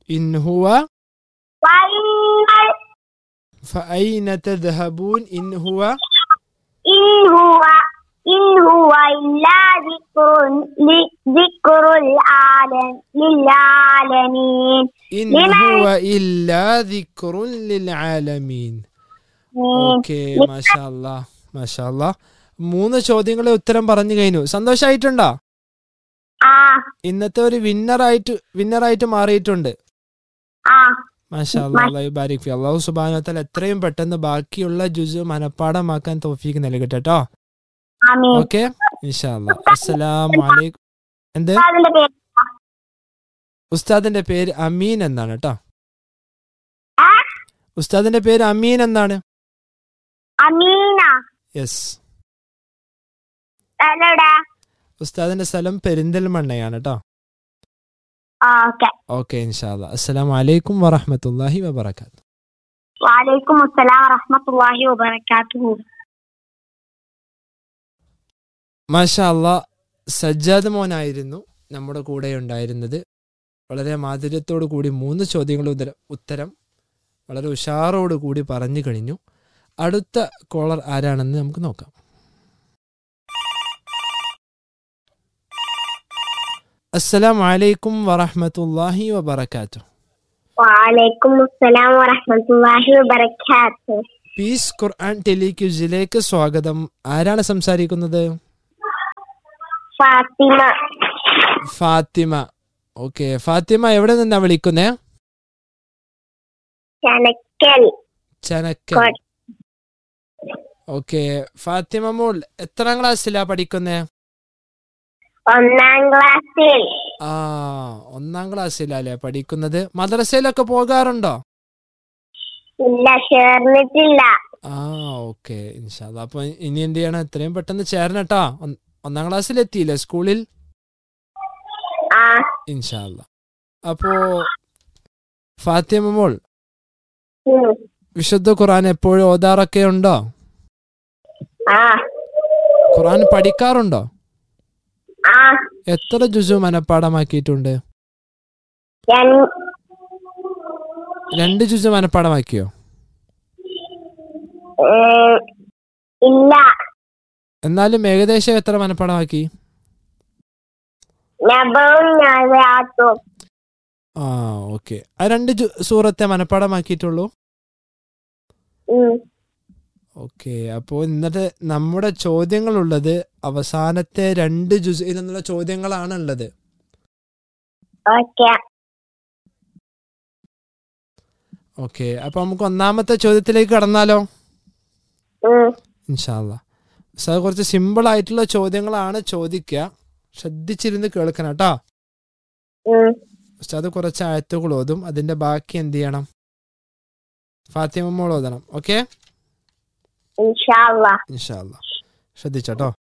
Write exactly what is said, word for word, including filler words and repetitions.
In Hua وإن ഫഅയ്ന തദ്ഹബൂൻ in Hua إن هو إن هو إلا ذكر ل- ذكر العالم للعالمين in لمن ഹുവ ഇല്ലാ ദിക്റുൻ ലിൽ ആലമീൻ. ഓക്കെ, മാഷാ അല്ലാ മാഷാ അല്ലാ. മൂന്ന് ചോദ്യങ്ങളെ ഉത്തരം പറഞ്ഞു കഴിഞ്ഞു. സന്തോഷായിട്ടുണ്ടോ? ആ ഇന്നത്തെ ഒരു വിന്നറായിട്ട് വിന്നറായിട്ട് മാറിയിട്ടുണ്ട്. ആ മാഷാ അല്ലാ, അല്ലാഹു ബാരിക് ഫി. അല്ലാഹു സുബ്ഹാനഹു വ തആല എത്രയും പെട്ടെന്ന് ബാക്കിയുള്ള ജുസ് മനപ്പാഠമാക്കാൻ തൗഫീഖ് നൽകട്ടെ കേട്ടോ. ആമീൻ. ഓക്കെ, ഇൻഷാ അല്ലാ. അസ്സലാമു അലൈക്കും. എന്ത്? ഉസ്താദിന്റെ പേര് ഉസ്താദിന്റെ പേര് അമീൻ എന്നാണ് കേട്ടോ. ആ? ഉസ്താദിന്റെ പേര് അമീൻ എന്നാണ്. അമീന. യെസ്. എവിടെ? ഉസ്താദിന്റെ സ്ഥലം പെരിന്തൽമണ്ണയാണ് കേട്ടോ. ആ, ഓക്കെ. ഓക്കെ, ഇൻഷാ അല്ലാ. അസ്സലാമു അലൈക്കും വറഹ്മത്തുള്ളാഹി വബറകാതുഹു. വഅലൈക്കും അസ്സലാം വറഹ്മത്തുള്ളാഹി വബറകാതുഹു. മാഷാ അല്ലാ, സജ്ജാദ് മോനായിരുന്നു നമ്മുടെ കൂടെ ഉണ്ടായിരുന്നത്. വളരെ മാധുര്യത്തോടു കൂടി മൂന്ന് ചോദ്യങ്ങളുടെ ഉത്തര- ഉത്തരം വളരെ ഉഷാറോടു കൂടി പറഞ്ഞു കഴിഞ്ഞു. അടുത്ത കോളർ ആരാണെന്ന് നമുക്ക് നോക്കാം. അസ്സലാമു അലൈക്കും വറഹ്മത്തുള്ളാഹി വബറകാതുഹു. വഅലൈക്കും അസ്സലാം വറഹ്മത്തുള്ളാഹി വബറകാതുഹു. പീസ് ഖുർആൻ ടെലിക്യൂസിലേക്ക് സ്വാഗതം. ആരാണ് സംസാരിക്കുന്നത്? ഫാത്തിമ. ഫാത്തിമ. ഓക്കെ, ഫാത്തിമ എവിടെ നിന്നാ വിളിക്കുന്നേ? ചനക്കൽ. ചനക്കൽ. ഓക്കെ, ഫാത്തിമ മോൾ എത്രാം ക്ലാസ്സിലാ പഠിക്കുന്നേ? ഒന്നാം ക്ലാസ്സിൽ. ആ, ഒന്നാം ക്ലാസ്സിലല്ലേ പഠിക്കുന്നത്. മദ്രസയിലൊക്കെ പോകാറുണ്ടോ? ഇല്ല, ചേർന്നിട്ടില്ല. ആ, ഓക്കെ, ഇൻഷാ അല്ലാ. അപ്പൊ ഇനി എന്ത് ചെയ്യണം? എത്രയും പെട്ടെന്ന് ചേരണട്ടാ. ഒന്ന്- ഒന്നാം ക്ലാസ്സിൽ എത്തിയില്ലേ സ്കൂളിൽ? ആ ഇൻഷാ അല്ലാ. അപ്പോ ഫാത്തിമ മോൾ ഉം. വിശുദ്ധ ഖുർആൻ എപ്പോഴും ഓതാറൊക്കെ ഉണ്ടോ? ആ ഖുർആൻ പഠിക്കാറുണ്ടോ? ആ എത്ര ജുസു മനപ്പാഠമാക്കിയിട്ടുണ്ട്? രൺ- രണ്ട് ജുസു മനപ്പാഠമാക്കിയോ? ഏ, ഇല്ല. എന്നാലും ഏകദേശം എത്ര മനപ്പാഠമാക്കി? നബവും നബിയാത്തും. ആ, ഓക്കെ. ആ രണ്ട് ജു- സൂറത്തെ മനപ്പാഠമാക്കിയിട്ടുള്ളൂ. ഉം. ഓക്കെ, അപ്പോൾ ഇന്നത്തെ നമ്മുടെ ചോദ്യങ്ങളുള്ളത് അവസാനത്തെ രണ്ട് ജുസയിൽ നിന്നുള്ള ചോദ്യങ്ങളാണ് ഉള്ളത്. ഓക്കെ. ഓക്കെ, അപ്പൊ നമുക്ക് ഒന്നാമത്തെ ചോദ്യത്തിലേക്ക് കടന്നാലോ? ഉം. ഇൻഷാ അല്ലാ. സാർ കുറച്ച് സിമ്പിൾ ആയിട്ടുള്ള ചോദ്യങ്ങളാണ് ചോദിക്കുക. ശ്രദ്ധിച്ചിരുന്ന് കേൾക്കണം കേട്ടോ. ഉം. ഉസ്താദ് കുറച്ച് ആയത്തുകൾ ഓതും, അതിന്റെ ബാക്കി എന്ത് ചെയ്യണം? ഫാത്തിമ മോൾ ഓതണം. ഓക്കെ, ഇൻഷാ അല്ലാഹ്. ഇൻഷാ അല്ലാ. ശ്രദ്ധിച്ചോട്ടോ.